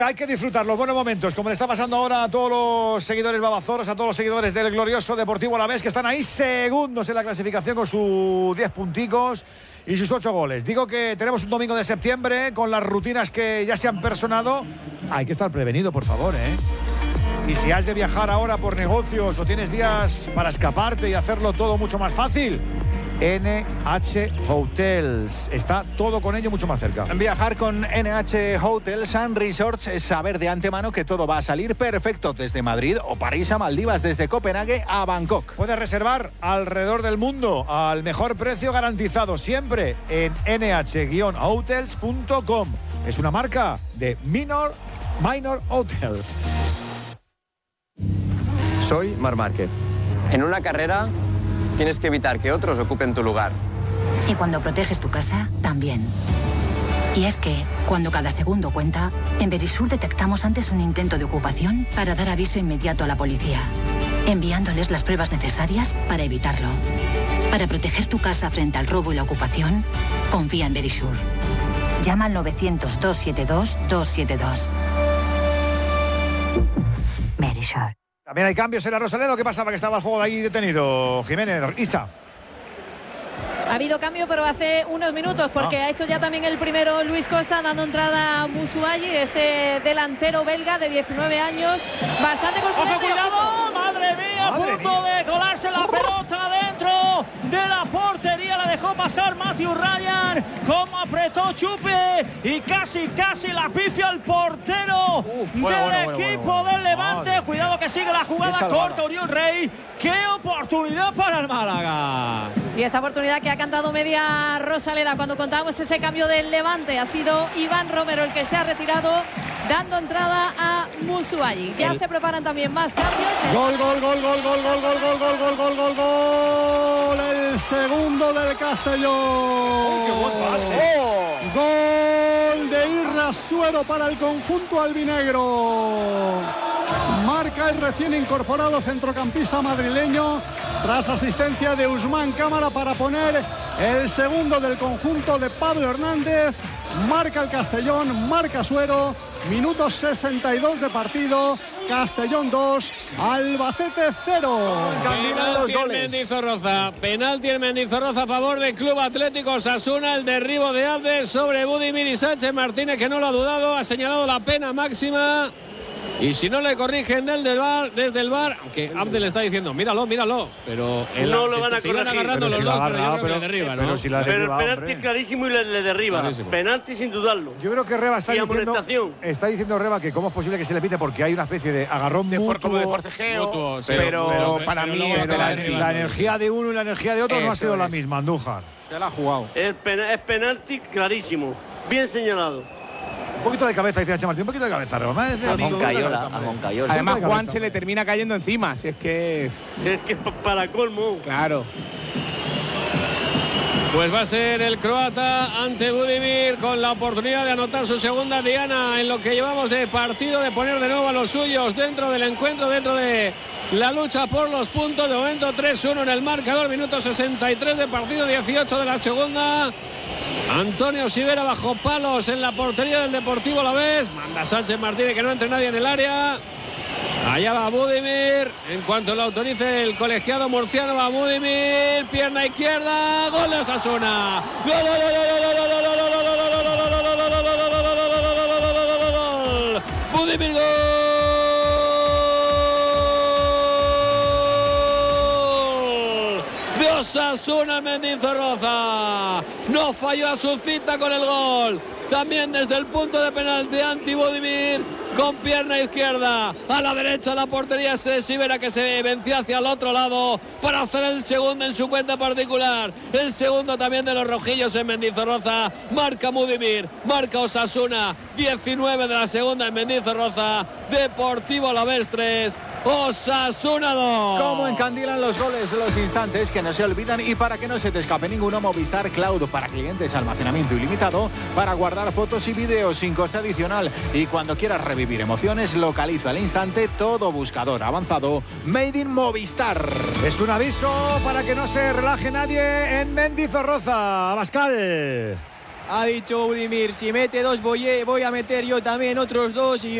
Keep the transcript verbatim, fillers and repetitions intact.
Hay que disfrutar los buenos momentos, como le está pasando ahora a todos los seguidores babazorros, a todos los seguidores del glorioso Deportivo Alavés, que están ahí segundos en la clasificación con sus diez punticos y sus ocho goles. Digo que tenemos un domingo de septiembre con las rutinas que ya se han personado. Hay que estar prevenido, por favor, ¿eh? Y si has de viajar ahora por negocios o tienes días para escaparte y hacerlo todo mucho más fácil, N H Hotels. Está todo con ello mucho más cerca. Viajar con N H Hotels and Resorts es saber de antemano que todo va a salir perfecto desde Madrid o París a Maldivas, desde Copenhague a Bangkok. Puedes reservar alrededor del mundo al mejor precio garantizado siempre en N H hotels punto com. Es una marca de Minor, Minor Hotels. Soy Marc Márquez. En una carrera tienes que evitar que otros ocupen tu lugar. Y cuando proteges tu casa, también. Y es que, cuando cada segundo cuenta, en Verisur detectamos antes un intento de ocupación para dar aviso inmediato a la policía, enviándoles las pruebas necesarias para evitarlo. Para proteger tu casa frente al robo y la ocupación, confía en Verisur. Llama al novecientos, dos siete dos, dos siete dos. Verisur. También hay cambios en la Rosaleda. ¿Qué pasaba que estaba el juego de ahí detenido? Jiménez, Isa. Ha habido cambio, pero hace unos minutos, porque ah. ha hecho ya también el primero Luis Costa, dando entrada a Musuayi, este delantero belga de diecinueve años, bastante golpeado. ¡Ojo, cuidado! ¡Madre mía! A punto mía. de colarse la pelota dentro de la portería. La dejó pasar Matthew Ryan. Como apretó Chupe y casi, casi la pifia al portero Uf, del bueno, bueno, equipo bueno, bueno. del Levante. Madre. Cuidado que sigue la jugada corta Oriol Rey. ¡Qué oportunidad para el Málaga! Y esa oportunidad que ha cantado media Rosaleda cuando contábamos ese cambio del Levante. Ha sido Iván Romero el que se ha retirado, dando entrada a Musuayi. Ya el... se preparan también más cambios. Gol, gol, gol, gol, gol, gol, gol, gol, gol, gol, gol, gol, gol. El segundo del Castellón. Oh, ¡qué buen pase! Oh. Gol de Irrasuero para el conjunto albinegro. Marca el recién incorporado centrocampista madrileño tras asistencia de Usman Cámara para poner el segundo del conjunto de Pablo Hernández. Marca el Castellón, marca Suero, minuto sesenta y dos de partido. Castellón dos, Albacete cero. Penalti en Mendizorroza, penalti en Mendizorroza a favor del Club Atlético Osasuna. El derribo de Abde sobre Budimir y Sánchez Martínez, que no lo ha dudado, ha señalado la pena máxima. Y si no le corrigen desde el bar, desde el bar, que Abdel le está diciendo, míralo, míralo, pero el, no lo van a corregir. Agarrando pero los si dos, agarra, pero, yo creo pero, que le derriba, ¿no? Pero, si la pero derriba, el penalti es clarísimo y le, le derriba. Clarísimo. Penalti sin dudarlo. Yo creo que Reba está diciendo, está diciendo Reba que cómo es posible que se le pite, porque hay una especie de agarrón de mutuo, como de forcejeo, mutuo, sí, pero, pero, pero para pero mí es pero la, la energía de uno y la energía de otro Eso no ha sido es. la misma, Andújar. Te la ha jugado. Es, pena, es penalti clarísimo, bien señalado. Un poquito de cabeza, dice H. Martín, un poquito de cabeza, Reba. A Moncayola, a Moncayola. Además, Juan se le termina cayendo encima, si es que es... Es que es para colmo. Claro. Pues va a ser el croata ante Budimir con la oportunidad de anotar su segunda diana en lo que llevamos de partido, de poner de nuevo a los suyos dentro del encuentro, dentro de la lucha por los puntos. De momento tres uno en el marcador, minuto sesenta y tres de partido, dieciocho de la segunda. Antonio Sivera bajo palos en la portería del Deportivo Alavés. Manda Sánchez Martínez, que no entre nadie en el área. Allá va Budimir. En cuanto lo autorice el colegiado murciano, va Budimir. Pierna izquierda. Gol de Osasuna. Gol, gol, gol, gol, gol, gol, gol, Budimir, gol de Osasuna. Mendizorroza no falló a su cita con el gol. También desde el punto de penalti anti Budimir, con pierna izquierda a la derecha la portería de Sivera, que se venció hacia el otro lado para hacer el segundo en su cuenta particular. El segundo también de los rojillos en Mendizorroza. Marca Budimir, marca Osasuna. diecinueve de la segunda en Mendizorroza. Deportivo Alavés tres, Osasuna dos. Cómo encandilan los goles, los instantes que no se olvidan, y para que no se te escape ninguno, Movistar Cloud para clientes, almacenamiento ilimitado para guardar fotos y vídeos sin coste adicional, y cuando quieras revivir emociones, localiza al instante todo buscador avanzado Made in Movistar. Es un aviso para que no se relaje nadie en Mendizorroza. Abascal. Ha dicho Budimir, si mete dos voy, voy a meter yo también otros dos y